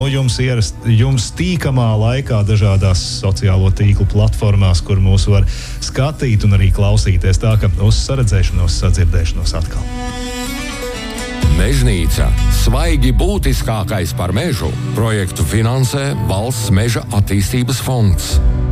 Jums tīkamā laikā dažādās sociālo tīklu platformās, kur mūs var skatīt un arī klausīties. Tā ka uz saredzēšanos, sadzirdēšanos atkal. Mežnīca – svaigi būtiskākais par mežu. Projektu finansē Valsts meža attīstības fonds.